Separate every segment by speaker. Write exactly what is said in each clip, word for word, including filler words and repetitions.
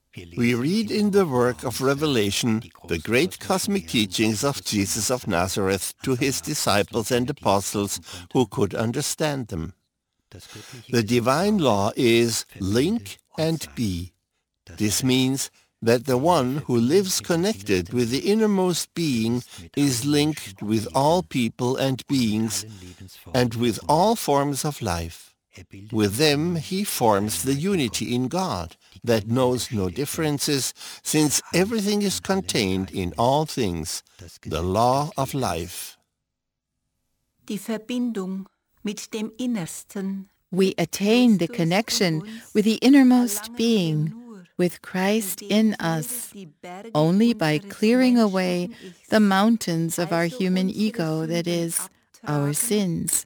Speaker 1: We read in the work of Revelation the great cosmic teachings of Jesus of Nazareth to his disciples and apostles who could understand them. The divine law is link and be. This means that the one who lives connected with the innermost being is linked with all people and beings and with all forms of life. With them he forms the unity in God that knows no differences, since everything is contained in all things, the law of life.
Speaker 2: Die Verbindung mit dem Innersten.
Speaker 3: We attain the connection with the innermost being, with Christ in us, only by clearing away the mountains of our human ego, that is, our sins.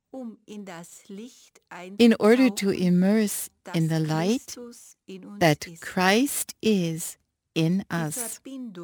Speaker 3: In order to immerse in the light that Christ is in us.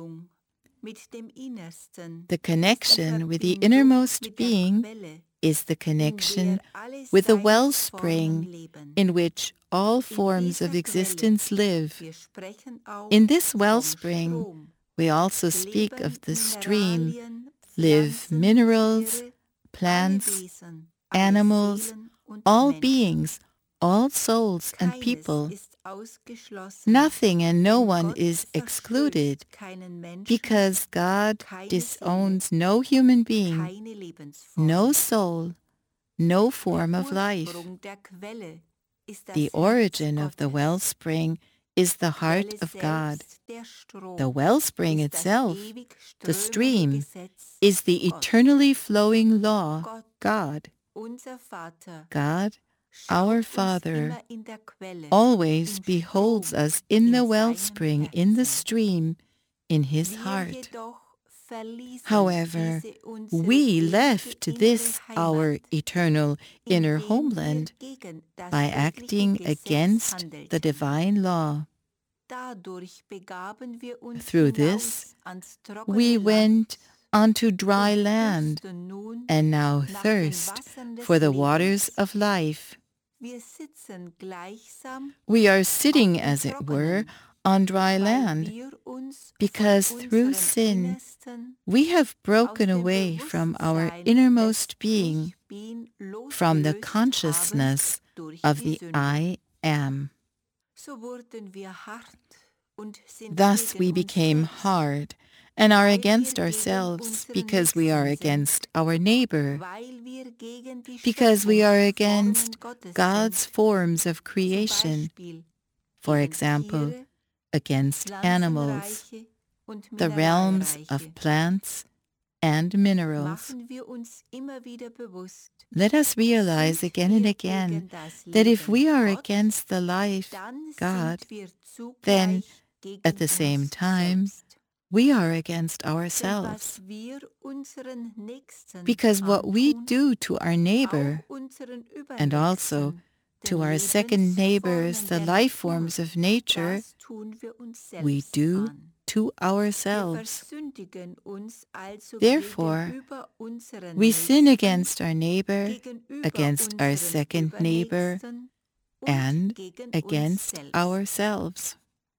Speaker 3: The connection with the innermost being is the connection with the wellspring in which all forms of existence live. In this wellspring, we also speak of the stream, live minerals, plants, animals, all beings, all souls and people. Nothing and no one is excluded, because God disowns no human being, no soul, no form of life. The origin of the wellspring is the heart of God. The wellspring itself, the stream, is the eternally flowing law, God. God, our Father, always beholds us in the wellspring, in the stream, in his heart. However, we left this our eternal inner homeland by acting against the divine law. Through this, we went onto dry land and now thirst for the waters of life. We are sitting, as it were, on dry land, because through sin we have broken away from our innermost being, from the consciousness of the I Am. Thus we became hard and are against ourselves, because we are against our neighbor, because we are against God's forms of creation, for example, against animals, the realms of plants and minerals. Let us realize again and again that if we are against the life, God, then at the same time, we are against ourselves, because what we do to our neighbor, and also to our second neighbors, the life forms of nature, we do to ourselves. Therefore, we sin against our neighbor, against our second neighbor, and against ourselves.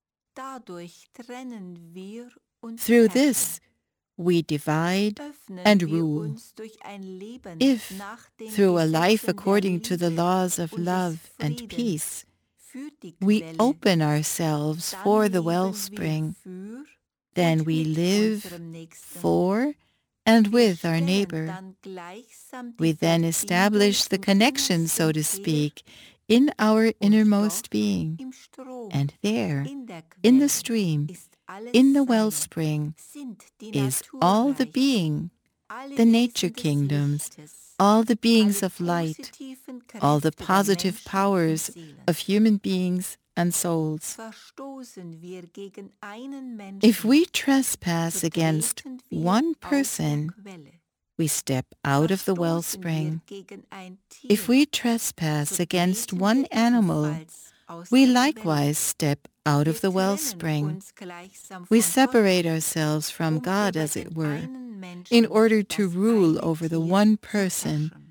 Speaker 3: Through this, we divide and rule. If, through a life according to the laws of love and peace, we open ourselves for the wellspring, then we live for and with our neighbor. We then establish the connection, so to speak, in our innermost being. And there, in the stream, in the wellspring, is all the being, the nature kingdoms, all the beings of light, all the positive powers of human beings and souls. If we trespass against one person, we step out of the wellspring. If we trespass against one animal, we likewise step out of the wellspring. We separate ourselves from God, as it were, in order to rule over the one person,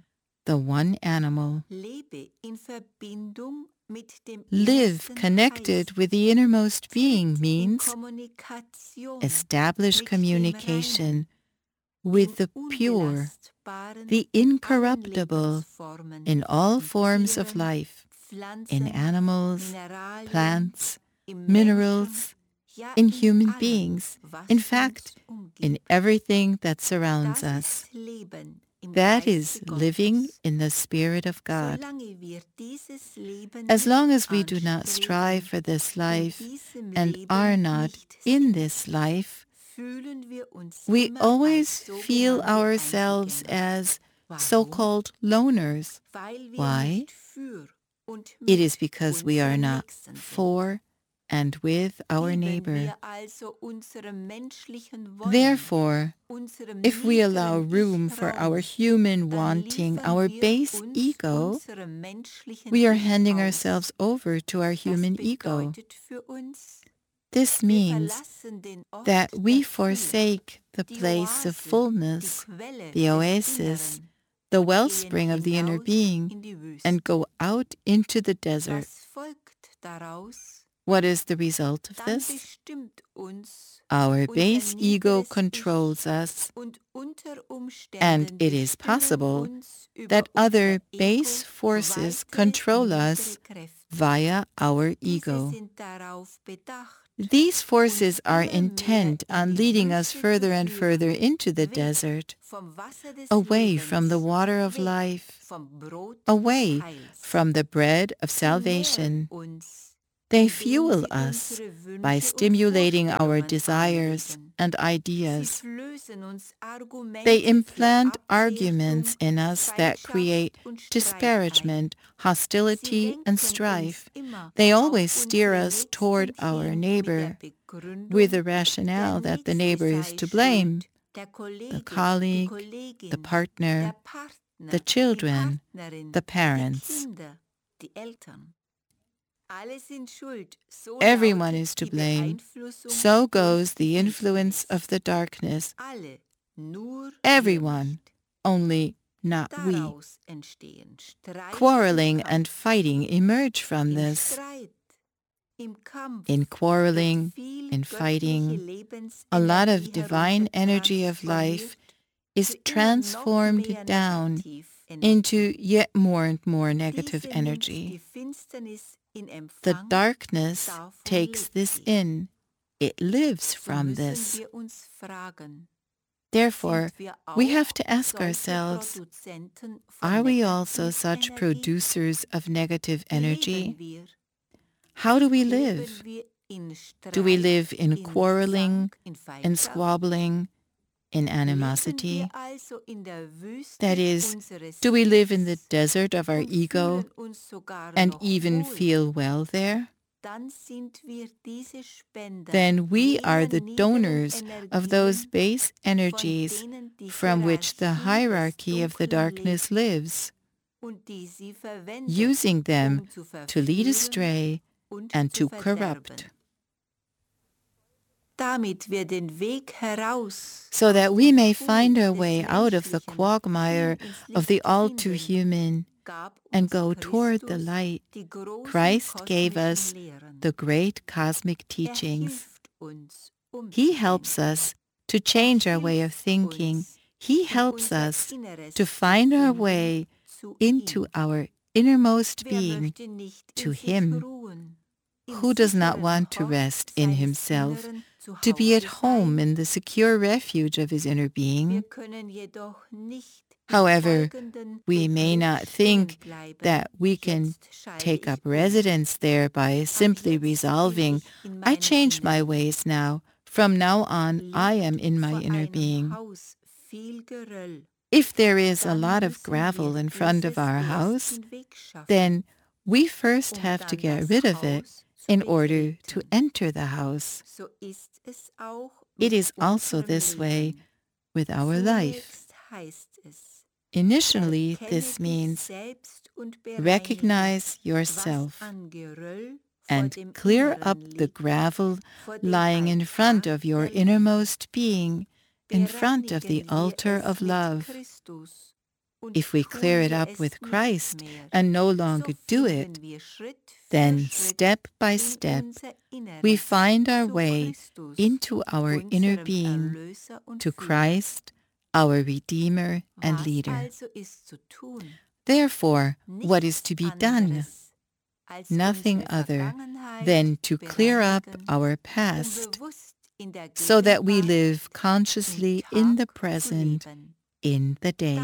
Speaker 3: the one animal.
Speaker 2: Lebe in Verbindung mit dem
Speaker 3: Live
Speaker 2: innersten
Speaker 3: connected
Speaker 2: Geist.
Speaker 3: with the innermost being
Speaker 2: Tritt in
Speaker 3: means
Speaker 2: Kommunikation
Speaker 3: establish
Speaker 2: mit dem
Speaker 3: communication
Speaker 2: Reinen,
Speaker 3: with the
Speaker 2: dem
Speaker 3: pure,
Speaker 2: Unbelastbaren
Speaker 3: the
Speaker 2: in allen
Speaker 3: incorruptible,
Speaker 2: Lebensformen,
Speaker 3: in all
Speaker 2: in
Speaker 3: forms of
Speaker 2: Tieren,
Speaker 3: life,
Speaker 2: Pflanzen,
Speaker 3: in animals,
Speaker 2: Mineralien,
Speaker 3: plants,
Speaker 2: im
Speaker 3: minerals,
Speaker 2: Menschen, ja
Speaker 3: in
Speaker 2: in
Speaker 3: human
Speaker 2: allem,
Speaker 3: beings,
Speaker 2: was
Speaker 3: in
Speaker 2: uns
Speaker 3: fact, in
Speaker 2: umgibt.
Speaker 3: everything that surrounds
Speaker 2: Das
Speaker 3: us.
Speaker 2: ist Leben im
Speaker 3: That is
Speaker 2: Geiste
Speaker 3: living
Speaker 2: Gottes.
Speaker 3: in the Spirit of God.
Speaker 2: Solange wir dieses Leben
Speaker 3: As long
Speaker 2: nicht
Speaker 3: as we do not strive
Speaker 2: anstreben
Speaker 3: for this
Speaker 2: und
Speaker 3: life
Speaker 2: diesem
Speaker 3: and
Speaker 2: Leben
Speaker 3: are not
Speaker 2: nicht
Speaker 3: in
Speaker 2: sind,
Speaker 3: this life,
Speaker 2: fühlen wir uns
Speaker 3: we
Speaker 2: immer
Speaker 3: always
Speaker 2: als
Speaker 3: feel
Speaker 2: sogenannte
Speaker 3: ourselves
Speaker 2: Einzelgänger.
Speaker 3: as
Speaker 2: Warum?
Speaker 3: so-called loners.
Speaker 2: Weil wir
Speaker 3: Why?
Speaker 2: nicht für und
Speaker 3: It
Speaker 2: mit
Speaker 3: is because we are
Speaker 2: unserem
Speaker 3: not
Speaker 2: Nächsten sind.
Speaker 3: for and with our
Speaker 2: Geben
Speaker 3: neighbor.
Speaker 2: wir also unserem menschlichen Wollen,
Speaker 3: Therefore,
Speaker 2: unserem
Speaker 3: if we allow
Speaker 2: niederen
Speaker 3: room
Speaker 2: Ich
Speaker 3: for
Speaker 2: Raum,
Speaker 3: our human
Speaker 2: dann
Speaker 3: wanting,
Speaker 2: liefern
Speaker 3: our
Speaker 2: wir
Speaker 3: base
Speaker 2: uns
Speaker 3: ego,
Speaker 2: unserem menschlichen
Speaker 3: we are
Speaker 2: Ich
Speaker 3: handing
Speaker 2: aus.
Speaker 3: ourselves over to our
Speaker 2: Das
Speaker 3: human ego.
Speaker 2: bedeutet für uns,
Speaker 3: This
Speaker 2: wir
Speaker 3: means
Speaker 2: verlassen den Ort
Speaker 3: that
Speaker 2: der
Speaker 3: we
Speaker 2: Fülle,
Speaker 3: forsake the
Speaker 2: die
Speaker 3: place of
Speaker 2: Oase, die
Speaker 3: fullness,
Speaker 2: Quelle
Speaker 3: the
Speaker 2: des
Speaker 3: oasis,
Speaker 2: Inneren,
Speaker 3: the
Speaker 2: und gehen
Speaker 3: wellspring of the inner
Speaker 2: hinaus
Speaker 3: being,
Speaker 2: in die Wüste.
Speaker 3: and go out into the desert.
Speaker 2: Was folgt daraus?
Speaker 3: What is the result of
Speaker 2: Dann
Speaker 3: this?
Speaker 2: bestimmt uns
Speaker 3: Our
Speaker 2: unser
Speaker 3: base ego
Speaker 2: niederes
Speaker 3: controls
Speaker 2: Ich,
Speaker 3: us,
Speaker 2: und unter
Speaker 3: and
Speaker 2: Umständen
Speaker 3: it is
Speaker 2: bestimmen
Speaker 3: possible
Speaker 2: uns über
Speaker 3: that
Speaker 2: unser
Speaker 3: other
Speaker 2: Ego
Speaker 3: base forces
Speaker 2: weitere
Speaker 3: control
Speaker 2: niedere
Speaker 3: us
Speaker 2: Kräfte.
Speaker 3: via our
Speaker 2: Diese
Speaker 3: ego.
Speaker 2: sind darauf bedacht,
Speaker 3: These forces
Speaker 2: uns
Speaker 3: are
Speaker 2: immer mehr
Speaker 3: intent
Speaker 2: in
Speaker 3: on
Speaker 2: die
Speaker 3: leading us
Speaker 2: Wüste zu
Speaker 3: further and further
Speaker 2: führen,
Speaker 3: into the
Speaker 2: weg
Speaker 3: desert,
Speaker 2: vom Wasser des
Speaker 3: away from the
Speaker 2: Lebens,
Speaker 3: water of
Speaker 2: weg
Speaker 3: life,
Speaker 2: vom Brot
Speaker 3: away
Speaker 2: des Heils.
Speaker 3: from the bread of
Speaker 2: Sie nähren
Speaker 3: salvation.
Speaker 2: uns,
Speaker 3: They
Speaker 2: indem
Speaker 3: fuel
Speaker 2: sie
Speaker 3: us
Speaker 2: unsere
Speaker 3: by
Speaker 2: Wünsche und
Speaker 3: stimulating our
Speaker 2: Vorstellungen
Speaker 3: desires
Speaker 2: anregen.
Speaker 3: and
Speaker 2: Sie
Speaker 3: ideas.
Speaker 2: flößen uns Argumente
Speaker 3: They
Speaker 2: für
Speaker 3: implant
Speaker 2: Abwertung,
Speaker 3: arguments in us that
Speaker 2: Feindschaft
Speaker 3: create
Speaker 2: und Streit ein.
Speaker 3: disparagement,
Speaker 2: Sie
Speaker 3: hostility, and
Speaker 2: lenken uns
Speaker 3: strife.
Speaker 2: immer
Speaker 3: They
Speaker 2: auf
Speaker 3: always steer
Speaker 2: unsere
Speaker 3: us toward
Speaker 2: letzten
Speaker 3: our
Speaker 2: Themen mit
Speaker 3: neighbor
Speaker 2: der
Speaker 3: with
Speaker 2: Begründung,
Speaker 3: the
Speaker 2: der
Speaker 3: rationale that the
Speaker 2: Nächste
Speaker 3: neighbor is
Speaker 2: sei
Speaker 3: to blame,
Speaker 2: schuld, der
Speaker 3: the
Speaker 2: Kollege, die
Speaker 3: colleague, the
Speaker 2: Kollegin,
Speaker 3: partner,
Speaker 2: der Partner,
Speaker 3: the
Speaker 2: die
Speaker 3: children,
Speaker 2: Partnerin,
Speaker 3: the
Speaker 2: die
Speaker 3: parents.
Speaker 2: Kinder, die Eltern. Alle sind schuld, so
Speaker 3: Everyone
Speaker 2: lautet
Speaker 3: is to
Speaker 2: die
Speaker 3: blame.
Speaker 2: Beeinflussung
Speaker 3: So
Speaker 2: durch
Speaker 3: goes
Speaker 2: die
Speaker 3: the influence
Speaker 2: Finsternis.
Speaker 3: of the darkness.
Speaker 2: Alle, nur wir
Speaker 3: Everyone,
Speaker 2: nicht.
Speaker 3: only not we.
Speaker 2: Daraus entstehen Streit
Speaker 3: Quarreling
Speaker 2: und
Speaker 3: and
Speaker 2: Kampf.
Speaker 3: fighting emerge from
Speaker 2: Im
Speaker 3: this.
Speaker 2: Streit, im Kampf
Speaker 3: In
Speaker 2: wird
Speaker 3: quarreling,
Speaker 2: viel
Speaker 3: in
Speaker 2: göttliche
Speaker 3: fighting, a lot of
Speaker 2: Lebensenergie
Speaker 3: divine energy of life is
Speaker 2: zu immer noch
Speaker 3: transformed
Speaker 2: mehr
Speaker 3: down
Speaker 2: Negativenergie.
Speaker 3: into yet more and more negative
Speaker 2: Diese nimmt
Speaker 3: energy.
Speaker 2: die Finsternis in
Speaker 3: The
Speaker 2: Empfang,
Speaker 3: darkness
Speaker 2: davon
Speaker 3: takes
Speaker 2: lebt
Speaker 3: this
Speaker 2: sie.
Speaker 3: in. It lives
Speaker 2: So
Speaker 3: from
Speaker 2: müssen
Speaker 3: this.
Speaker 2: wir uns fragen,
Speaker 3: Therefore,
Speaker 2: sind wir
Speaker 3: we
Speaker 2: auch
Speaker 3: have to ask
Speaker 2: solche
Speaker 3: ourselves,
Speaker 2: Produzenten von
Speaker 3: are we also such
Speaker 2: Negativenergie?
Speaker 3: producers of negative
Speaker 2: Wie
Speaker 3: energy?
Speaker 2: leben wir?
Speaker 3: How do we
Speaker 2: Leben
Speaker 3: live?
Speaker 2: wir in Streit,
Speaker 3: Do we live in
Speaker 2: in
Speaker 3: quarreling,
Speaker 2: Zank, in
Speaker 3: in
Speaker 2: Feindschaft?
Speaker 3: squabbling, in
Speaker 2: Leben
Speaker 3: animosity?
Speaker 2: wir also in der Wüste
Speaker 3: That is,
Speaker 2: unseres
Speaker 3: do we live in the
Speaker 2: Ichs
Speaker 3: desert of our
Speaker 2: und
Speaker 3: ego
Speaker 2: fühlen uns sogar
Speaker 3: and
Speaker 2: noch
Speaker 3: even
Speaker 2: wohl?
Speaker 3: feel well there?
Speaker 2: Dann sind wir diese Spender
Speaker 3: Then we are
Speaker 2: jener
Speaker 3: the
Speaker 2: niederen
Speaker 3: donors of those
Speaker 2: Energien,
Speaker 3: base
Speaker 2: von
Speaker 3: energies
Speaker 2: denen die
Speaker 3: from which the
Speaker 2: Hierarchie des
Speaker 3: hierarchy of the
Speaker 2: Dunklen
Speaker 3: darkness
Speaker 2: lebt
Speaker 3: lives,
Speaker 2: und die sie verwendet,
Speaker 3: using them
Speaker 2: um zu
Speaker 3: to lead
Speaker 2: verführen
Speaker 3: astray
Speaker 2: und
Speaker 3: and
Speaker 2: zu
Speaker 3: to corrupt,
Speaker 2: verderben. Damit wir den Weg heraus
Speaker 3: so
Speaker 2: aus
Speaker 3: that we
Speaker 2: dem
Speaker 3: may
Speaker 2: Trug
Speaker 3: find our
Speaker 2: des
Speaker 3: way out of the
Speaker 2: Menschlichen
Speaker 3: quagmire
Speaker 2: hin ins
Speaker 3: of the
Speaker 2: Licht
Speaker 3: all-too-human
Speaker 2: finden, gab
Speaker 3: and
Speaker 2: uns
Speaker 3: go toward the
Speaker 2: Christus
Speaker 3: light.
Speaker 2: die großen
Speaker 3: Christ gave
Speaker 2: kosmischen
Speaker 3: us
Speaker 2: Lehren.
Speaker 3: the great cosmic
Speaker 2: Er
Speaker 3: teachings.
Speaker 2: hilft uns,
Speaker 3: He helps
Speaker 2: umzudenken.
Speaker 3: us to change our way of
Speaker 2: Hilft
Speaker 3: thinking.
Speaker 2: uns,
Speaker 3: He
Speaker 2: in
Speaker 3: helps
Speaker 2: unser
Speaker 3: us
Speaker 2: Inneres
Speaker 3: to
Speaker 2: zu
Speaker 3: find our
Speaker 2: finden,
Speaker 3: way
Speaker 2: zu
Speaker 3: into
Speaker 2: ihm.
Speaker 3: our innermost
Speaker 2: Wer
Speaker 3: being,
Speaker 2: möchte nicht
Speaker 3: to
Speaker 2: in sich
Speaker 3: Him.
Speaker 2: ruhen, im
Speaker 3: Who does not
Speaker 2: sicheren
Speaker 3: want to
Speaker 2: Hort
Speaker 3: rest in
Speaker 2: seines
Speaker 3: himself,
Speaker 2: Inneren zu
Speaker 3: to be at
Speaker 2: Hause
Speaker 3: home
Speaker 2: sein?
Speaker 3: in the secure refuge of his inner
Speaker 2: Wir
Speaker 3: being?
Speaker 2: können jedoch nicht im
Speaker 3: However,
Speaker 2: folgenden
Speaker 3: we may
Speaker 2: Begriff
Speaker 3: not
Speaker 2: stehen
Speaker 3: think
Speaker 2: bleiben.
Speaker 3: that we can
Speaker 2: Jetzt scheide
Speaker 3: take
Speaker 2: ich
Speaker 3: up
Speaker 2: um.
Speaker 3: residence there by
Speaker 2: Ab
Speaker 3: simply
Speaker 2: jetzt bin
Speaker 3: resolving,
Speaker 2: ich in
Speaker 3: I
Speaker 2: meinem
Speaker 3: changed my
Speaker 2: Inneren.
Speaker 3: ways now. From now on, I am
Speaker 2: Liegt
Speaker 3: in my
Speaker 2: vor
Speaker 3: inner
Speaker 2: einem
Speaker 3: being.
Speaker 2: Haus viel Geröll,
Speaker 3: If there is a
Speaker 2: dann
Speaker 3: lot of
Speaker 2: müssen
Speaker 3: gravel
Speaker 2: wir
Speaker 3: in front of
Speaker 2: dieses
Speaker 3: our
Speaker 2: erst
Speaker 3: house,
Speaker 2: hinwegschaffen,
Speaker 3: then we first
Speaker 2: um
Speaker 3: have to
Speaker 2: dann
Speaker 3: get
Speaker 2: das
Speaker 3: rid of it
Speaker 2: Haus zu
Speaker 3: in order to
Speaker 2: betreten.
Speaker 3: enter the house.
Speaker 2: So ist es auch
Speaker 3: It
Speaker 2: mit
Speaker 3: is also
Speaker 2: unserem
Speaker 3: this way
Speaker 2: Leben.
Speaker 3: with our life.
Speaker 2: Zunächst heißt es,
Speaker 3: Initially,
Speaker 2: erkenne
Speaker 3: this
Speaker 2: dich
Speaker 3: means
Speaker 2: selbst und bereinige,
Speaker 3: recognize
Speaker 2: was
Speaker 3: yourself
Speaker 2: an Geröll vor
Speaker 3: and
Speaker 2: dem
Speaker 3: clear
Speaker 2: Inneren
Speaker 3: up the
Speaker 2: liegt,
Speaker 3: gravel
Speaker 2: vor dem
Speaker 3: lying in front
Speaker 2: Altar
Speaker 3: of your
Speaker 2: der Liebe.
Speaker 3: innermost being, in front of the
Speaker 2: Bereinigen wir
Speaker 3: altar
Speaker 2: es
Speaker 3: of
Speaker 2: mit
Speaker 3: love.
Speaker 2: Christus
Speaker 3: If we clear it up with Christ and no longer do it, then step by step we find our way into our inner being, to Christ, our Redeemer and Leader. Therefore, what is to be done? Nothing other than to clear up our past so that we live consciously in the present, in the day.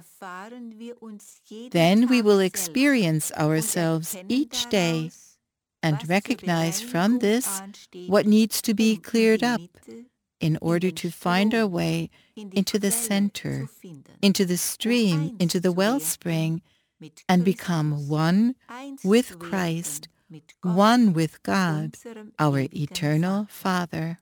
Speaker 3: Then we will experience ourselves each day and recognize from this what needs to be cleared up in order to find our way into the center, into the stream, into the wellspring, and become one with Christ, one with God, our eternal Father.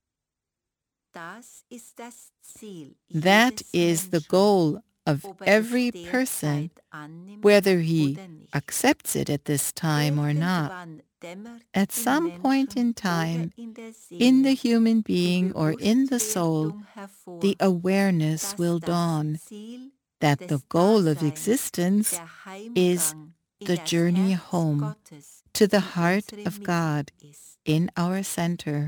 Speaker 3: That is the goal of every person, whether he accepts it at this time or not. At some point in time, in the human being or in the soul, the awareness will dawn that the goal of existence is the journey home to the heart of God in our center.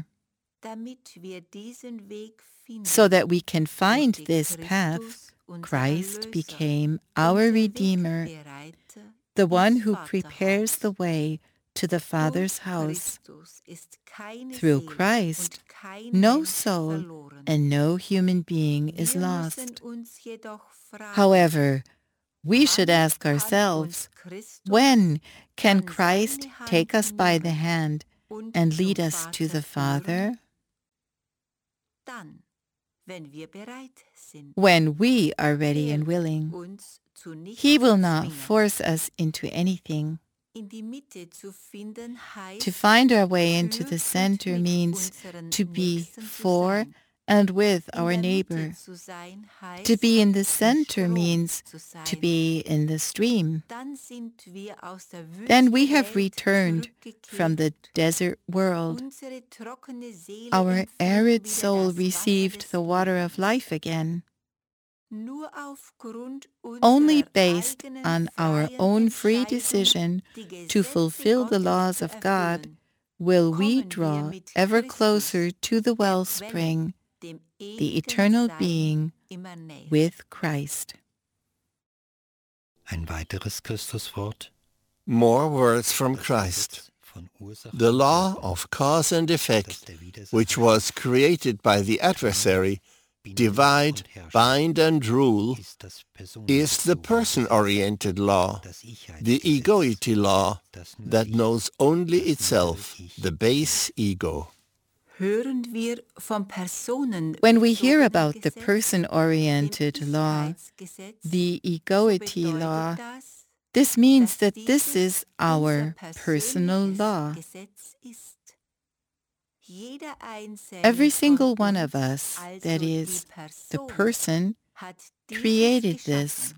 Speaker 3: So that we can find this path, Christ became our Redeemer, the one who prepares the way to the Father's house. Through Christ, no soul and no human being is lost. However, we should ask ourselves, when can Christ take us by the hand and lead us to the Father? When we are ready and willing. He will not force us into anything. To find our way into the center means to be for and with our neighbor. To be in the center means to be in the stream. Then we have returned from the desert world. Our arid soul received the water of life again. Only based on our own free decision to fulfill the laws of God will we draw ever closer to the wellspring, the eternal being, with Christ.
Speaker 4: Ein weiteres Christuswort.
Speaker 1: More words from Christ. The law of cause and effect, which was created by the adversary, divide, bind and rule, is the person-oriented law, the egoity law that knows only itself, the base ego.
Speaker 2: When
Speaker 3: we hear about the person-oriented law, the egoity law, this means that this is our personal law. Every single one of us, that is, the person, created this.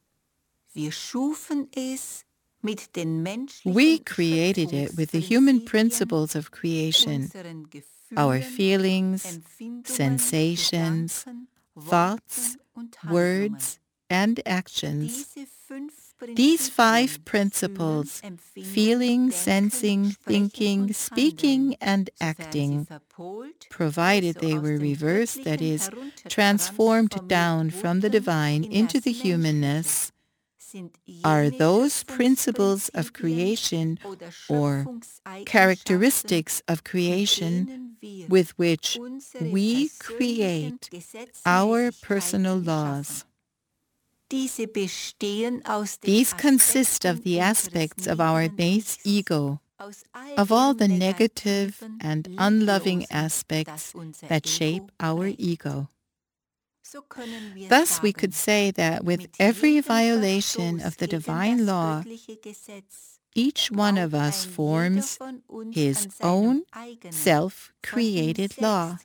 Speaker 3: We created it with the human principles of creation, our feelings, sensations, thoughts, words, and actions. These five principles, feeling, sensing, thinking, speaking, and acting, provided they were reversed, that is, transformed down from the divine into the humanness, are those principles of creation or characteristics of creation with which we create our personal laws. These consist of the aspects of our base ego, of all the negative and unloving aspects that shape our ego. Thus we could say that with every violation of the divine law, each one of us forms his own self-created law.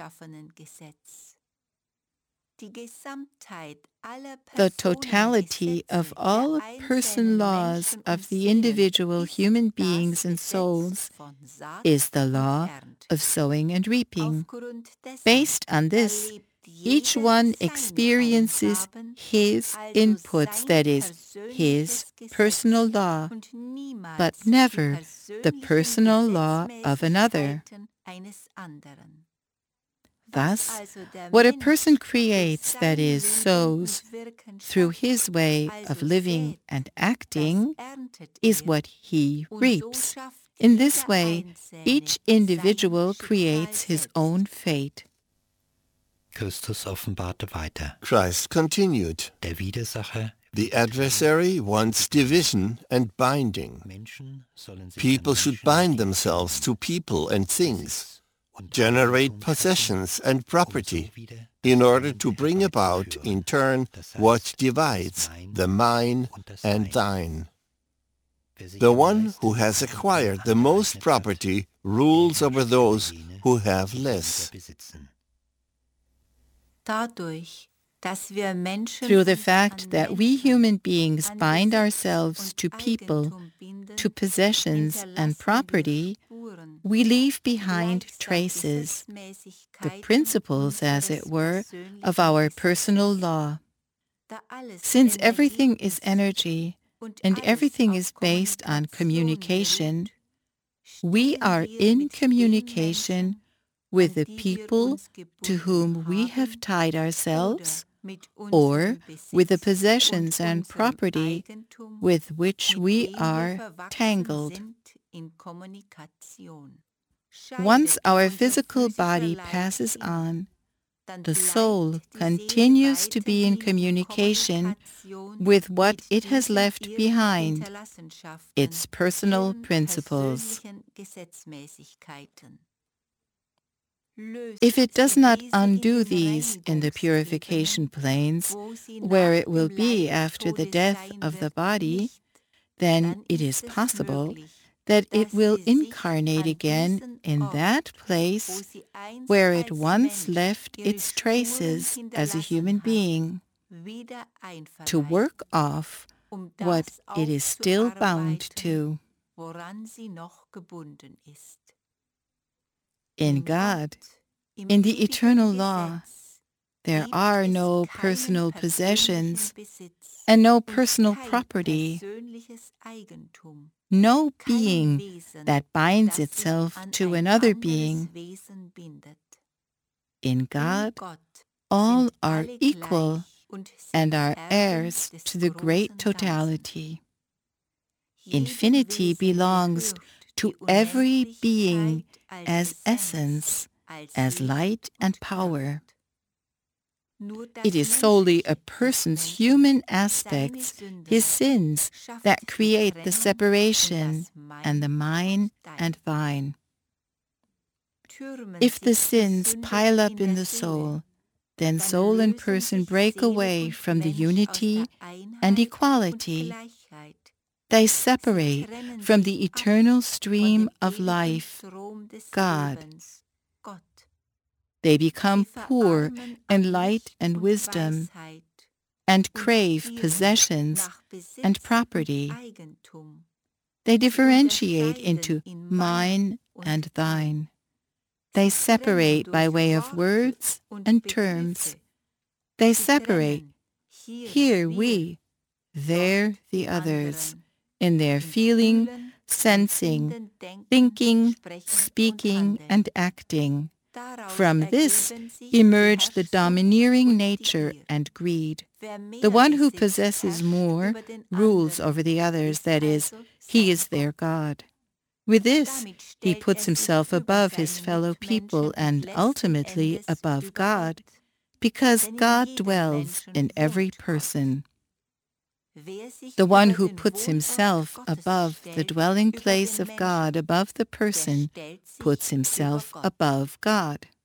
Speaker 3: The totality of all person laws of the individual human beings and souls is the law of sowing and reaping. Based on this, each one experiences his inputs, that is, his personal law, but never the personal law of another. Thus, what a person creates, that is, sows, through his way of living and acting, is what he reaps. In this way, each individual creates his own fate.
Speaker 4: Christus offenbarte weiter.
Speaker 1: Christ continued.
Speaker 4: Der Widersacher,
Speaker 1: The adversary wants division and binding.
Speaker 4: Menschen sollen sich
Speaker 1: People
Speaker 4: an
Speaker 1: should
Speaker 4: Menschen
Speaker 1: bind
Speaker 4: binden,
Speaker 1: themselves to people and things,
Speaker 4: und
Speaker 1: generate
Speaker 4: Eigentum
Speaker 1: possessions
Speaker 4: schaffen,
Speaker 1: and
Speaker 4: um
Speaker 1: property,
Speaker 4: so wieder
Speaker 1: in
Speaker 4: das
Speaker 1: order
Speaker 4: Sein
Speaker 1: to bring about,
Speaker 4: herbeizuführen.
Speaker 1: in turn,
Speaker 4: Das heißt,
Speaker 1: what
Speaker 4: das
Speaker 1: divides,
Speaker 4: Mein
Speaker 1: the mine
Speaker 4: und das
Speaker 1: and
Speaker 4: Dein.
Speaker 1: thine.
Speaker 4: Wer sich
Speaker 1: The
Speaker 4: am
Speaker 1: one
Speaker 4: meisten
Speaker 1: who has
Speaker 4: Eigentum
Speaker 1: acquired the
Speaker 4: aneignet
Speaker 1: most
Speaker 4: hat,
Speaker 1: property
Speaker 4: der
Speaker 1: rules
Speaker 4: herrscht
Speaker 1: over
Speaker 4: über
Speaker 1: those
Speaker 4: jene,
Speaker 1: who have
Speaker 4: die
Speaker 1: less.
Speaker 4: weniger besitzen.
Speaker 2: Dadurch, dass wir Menschen
Speaker 3: Through the
Speaker 2: uns
Speaker 3: fact
Speaker 2: an
Speaker 3: that we
Speaker 2: Menschen,
Speaker 3: human beings
Speaker 2: an
Speaker 3: bind
Speaker 2: Besitz
Speaker 3: ourselves
Speaker 2: und
Speaker 3: to people,
Speaker 2: Eigentum binden,
Speaker 3: to possessions and
Speaker 2: hinterlassen
Speaker 3: property,
Speaker 2: wir Spuren,
Speaker 3: we leave behind
Speaker 2: gleichsam
Speaker 3: traces, the
Speaker 2: Gesetzmäßigkeiten
Speaker 3: principles, as
Speaker 2: unseres
Speaker 3: it were, of
Speaker 2: persönlichen
Speaker 3: our
Speaker 2: Gesetzes.
Speaker 3: personal law.
Speaker 2: Da alles
Speaker 3: Since
Speaker 2: Energie
Speaker 3: everything is
Speaker 2: ist
Speaker 3: energy
Speaker 2: und
Speaker 3: and
Speaker 2: alles
Speaker 3: everything
Speaker 2: auf
Speaker 3: is based on
Speaker 2: Kommunikation
Speaker 3: communication, we
Speaker 2: beruht,
Speaker 3: are
Speaker 2: stehen wir
Speaker 3: in
Speaker 2: mit den
Speaker 3: communication
Speaker 2: Menschen,
Speaker 3: with
Speaker 2: an
Speaker 3: the
Speaker 2: die wir
Speaker 3: people
Speaker 2: uns
Speaker 3: to
Speaker 2: gebunden
Speaker 3: whom we have
Speaker 2: haben,
Speaker 3: tied
Speaker 2: oder
Speaker 3: ourselves,
Speaker 2: mit
Speaker 3: or
Speaker 2: unserem
Speaker 3: with the
Speaker 2: Besitz
Speaker 3: possessions
Speaker 2: und
Speaker 3: and
Speaker 2: unserem
Speaker 3: property
Speaker 2: Eigentum,
Speaker 3: with which
Speaker 2: mit
Speaker 3: we
Speaker 2: dem wir
Speaker 3: are
Speaker 2: verwachsen
Speaker 3: tangled.
Speaker 2: sind in Kommunikation.
Speaker 3: Once
Speaker 2: Scheidet
Speaker 3: our
Speaker 2: unser
Speaker 3: physical
Speaker 2: physischer
Speaker 3: body
Speaker 2: Leib
Speaker 3: passes
Speaker 2: hin,
Speaker 3: on,
Speaker 2: dann
Speaker 3: the
Speaker 2: bleibt
Speaker 3: soul
Speaker 2: die Seele
Speaker 3: continues to be in
Speaker 2: weiterhin
Speaker 3: communication
Speaker 2: Kommunikation
Speaker 3: with what
Speaker 2: mit
Speaker 3: it has
Speaker 2: diesen
Speaker 3: left
Speaker 2: ihren
Speaker 3: behind,
Speaker 2: Hinterlassenschaften,
Speaker 3: its personal
Speaker 2: ihren
Speaker 3: principles.
Speaker 2: persönlichen Gesetzmäßigkeiten. Löst
Speaker 3: If it does
Speaker 2: sie
Speaker 3: not
Speaker 2: diese in
Speaker 3: undo
Speaker 2: den
Speaker 3: these in the purification
Speaker 2: Reinigungsebenen,
Speaker 3: planes,
Speaker 2: wo sie
Speaker 3: where
Speaker 2: nach
Speaker 3: it will
Speaker 2: dem
Speaker 3: be after the
Speaker 2: Leibestode
Speaker 3: death
Speaker 2: sein
Speaker 3: of the
Speaker 2: wird,
Speaker 3: body,
Speaker 2: nicht,
Speaker 3: then
Speaker 2: dann
Speaker 3: it
Speaker 2: ist
Speaker 3: is
Speaker 2: es
Speaker 3: possible
Speaker 2: möglich,
Speaker 3: that it
Speaker 2: dass
Speaker 3: will
Speaker 2: sie sich
Speaker 3: incarnate
Speaker 2: an
Speaker 3: again
Speaker 2: diesen
Speaker 3: in
Speaker 2: Ort,
Speaker 3: that
Speaker 2: wo
Speaker 3: place
Speaker 2: sie einst
Speaker 3: where it
Speaker 2: als
Speaker 3: once
Speaker 2: Mensch
Speaker 3: left
Speaker 2: ihre
Speaker 3: its
Speaker 2: Spuren
Speaker 3: traces as a human
Speaker 2: hinterlassen hat,
Speaker 3: being,
Speaker 2: wieder
Speaker 3: to work
Speaker 2: einverleiben,
Speaker 3: off
Speaker 2: um
Speaker 3: what
Speaker 2: das
Speaker 3: it is still bound
Speaker 2: aufzuarbeiten,
Speaker 3: to.
Speaker 2: woran sie noch gebunden ist.
Speaker 3: In God, in the eternal law, there are no personal possessions and no personal property, no being that binds itself to another being. In God, all are equal and are heirs to the great totality. Infinity belongs to every being as essence, as light and power. It is solely a person's human aspects, his sins, that create the separation and the mine and thine. If the sins pile up in the soul, then soul and person break away from the unity and equality. They separate from the eternal stream of life, God. They become poor in light and wisdom and crave possessions and property. They differentiate into mine and thine. They separate by way of words and terms. They separate, here we, there the others, in their feeling, sensing, thinking, speaking, and acting. From this emerge the domineering nature and greed. The one who possesses more rules over the others, that is, he is their God. With this, he puts himself above his fellow people and ultimately above God, because God dwells in every person. The one who puts himself above the dwelling place of God, above the person, puts himself above God.